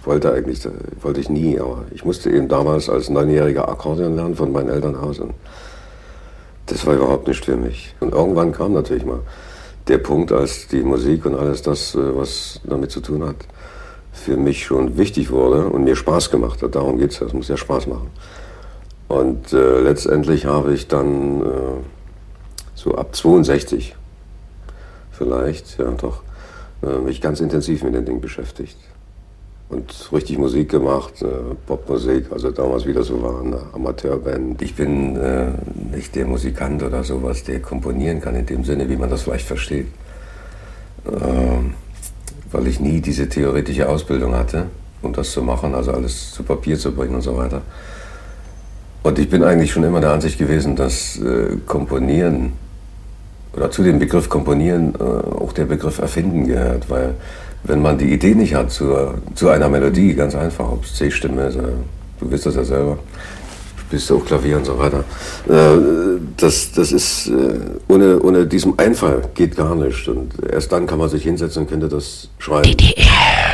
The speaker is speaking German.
wollte ich nie, aber ich musste eben damals als 9-Jähriger Akkordeon lernen von meinen Eltern aus und das war überhaupt nicht für mich. Und irgendwann kam natürlich mal der Punkt, als die Musik und alles das, was damit zu tun hat, für mich schon wichtig wurde und mir Spaß gemacht hat. Darum geht es ja, es muss ja Spaß machen. Und letztendlich habe ich dann so ab 62 vielleicht, ja doch, mich ganz intensiv mit dem Ding beschäftigt. Und richtig Musik gemacht, Popmusik, also damals wieder so war, eine Amateurband. Ich bin nicht der Musikant oder sowas, der komponieren kann in dem Sinne, wie man das vielleicht versteht. Weil ich nie diese theoretische Ausbildung hatte, um das zu machen, also alles zu Papier zu bringen und so weiter. Und ich bin eigentlich schon immer der Ansicht gewesen, dass Komponieren oder zu dem Begriff Komponieren auch der Begriff Erfinden gehört, weil wenn man die Idee nicht hat zu einer Melodie, ganz einfach, ob es C-Stimme ist, du weißt das ja selber, spielst du auch Klavier und so weiter, das ist, ohne diesem Einfall geht gar nicht und erst dann kann man sich hinsetzen und könnte das schreiben. DDR.